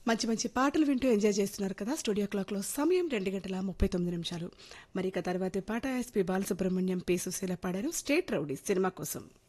మంచి మంచి పాటలు వింటూ ఎంజాయ్ చేస్తున్నారు కదా. స్టూడియో క్లాక్లో సమయం 2:39. మరి ఇక తర్వాతి పాట ఎస్పి బాలసుబ్రహ్మణ్యం, పి సుశీల పాడారు స్టేట్ రౌడీ సినిమా కోసం.